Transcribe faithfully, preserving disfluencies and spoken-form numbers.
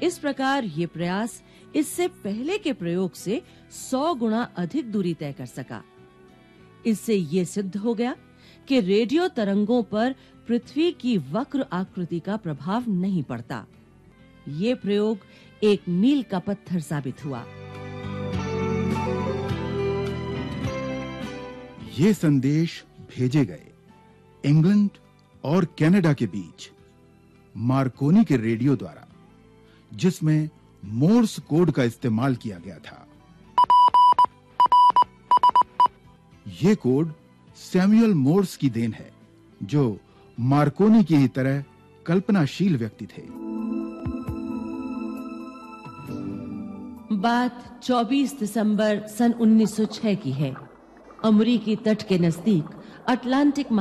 इस प्रकार ये प्रयास इससे पहले के प्रयोग से सौ गुना अधिक दूरी तय कर सका। इससे ये सिद्ध हो गया कि रेडियो तरंगों पर पृथ्वी की वक्र आकृति का प्रभाव नहीं पड़ता। ये प्रयोग एक मील का पत्थर साबित हुआ। ये संदेश भेजे गए इंग्लैंड और कनाडा के बीच मार्कोनी के रेडियो द्वारा, जिसमें मोर्स कोड का इस्तेमाल किया गया था। ये कोड सैमुअल मोर्स की देन है, जो मार्कोनी की ही तरह कल्पनाशील व्यक्ति थे। बात चौबीस दिसंबर सन उन्नीस सौ छह की है। अमरीकी तट के नजदीक अटलांटिक